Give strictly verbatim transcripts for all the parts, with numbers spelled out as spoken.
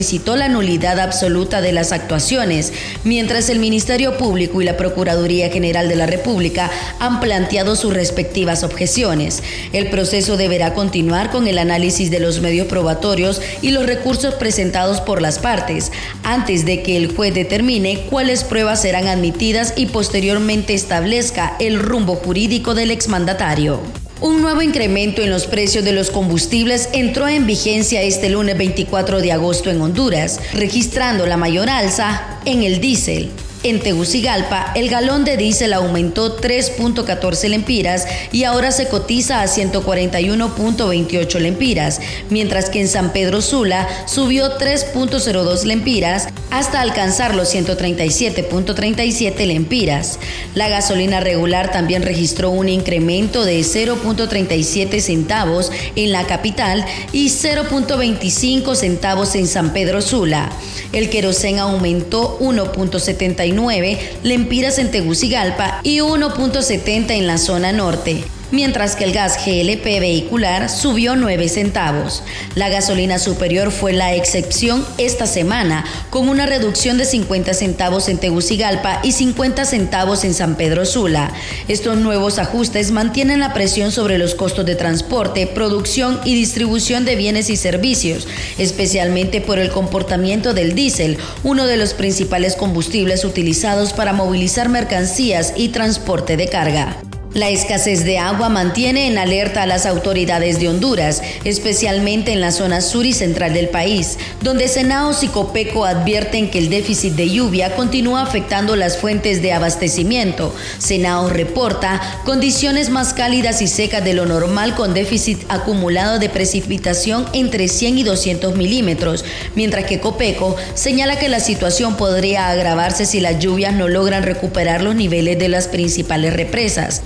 solicitó la nulidad absoluta de las actuaciones, mientras el Ministerio Público y la Procuraduría General de la República han planteado sus respectivas objeciones. El proceso deberá continuar con el análisis de los medios probatorios y los recursos presentados por las partes, antes de que el juez determine cuáles pruebas serán admitidas y posteriormente establezca el rumbo jurídico del exmandatario. Un nuevo incremento en los precios de los combustibles entró en vigencia este lunes veinticuatro de agosto en Honduras, registrando la mayor alza en el diésel. En Tegucigalpa, el galón de diésel aumentó tres punto catorce lempiras y ahora se cotiza a ciento cuarenta y uno punto veintiocho lempiras, mientras que en San Pedro Sula subió tres punto cero dos lempiras hasta alcanzar los ciento treinta y siete punto treinta y siete lempiras. La gasolina regular también registró un incremento de cero punto treinta y siete centavos en la capital y cero punto veinticinco centavos en San Pedro Sula. El querosén aumentó uno punto setenta y nueve lempiras en Tegucigalpa y uno punto setenta en la zona norte, mientras que el gas G L P vehicular subió nueve centavos. La gasolina superior fue la excepción esta semana, con una reducción de cincuenta centavos en Tegucigalpa y cincuenta centavos en San Pedro Sula. Estos nuevos ajustes mantienen la presión sobre los costos de transporte, producción y distribución de bienes y servicios, especialmente por el comportamiento del diésel, uno de los principales combustibles utilizados para movilizar mercancías y transporte de carga. La escasez de agua mantiene en alerta a las autoridades de Honduras, especialmente en la zona sur y central del país, donde Senaos y Copeco advierten que el déficit de lluvia continúa afectando las fuentes de abastecimiento. Senaos reporta condiciones más cálidas y secas de lo normal, con déficit acumulado de precipitación entre cien y doscientos milímetros, mientras que Copeco señala que la situación podría agravarse si las lluvias no logran recuperar los niveles de las principales represas.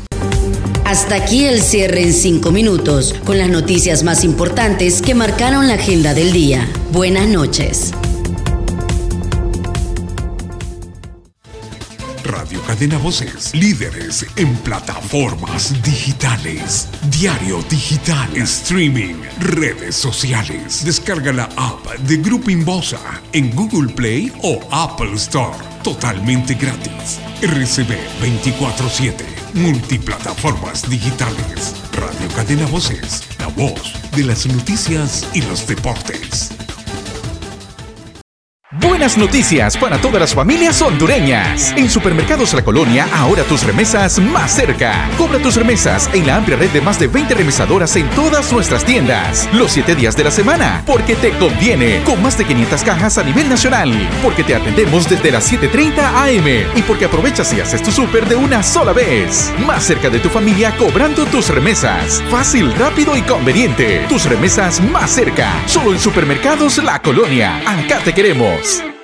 Hasta aquí el cierre en cinco minutos, con las noticias más importantes que marcaron la agenda del día. Buenas noches. Radio Cadena Voces, líderes en plataformas digitales, diario digital, streaming, redes sociales. Descarga la app de Grupo Inbosa en Google Play o Apple Store, totalmente gratis. R C B veinticuatro siete. Multiplataformas digitales. Radio Cadena Voces, la voz de las noticias y los deportes. Buenas noticias para todas las familias hondureñas. En Supermercados La Colonia, ahora tus remesas más cerca. Cobra tus remesas en la amplia red de más de veinte remesadoras en todas nuestras tiendas, los siete días de la semana, porque te conviene. Con más de quinientas cajas a nivel nacional, porque te atendemos desde las siete treinta a eme y porque aprovechas y haces tu súper de una sola vez. Más cerca de tu familia, cobrando tus remesas. Fácil, rápido y conveniente. Tus remesas más cerca. Solo en Supermercados La Colonia. Acá te queremos.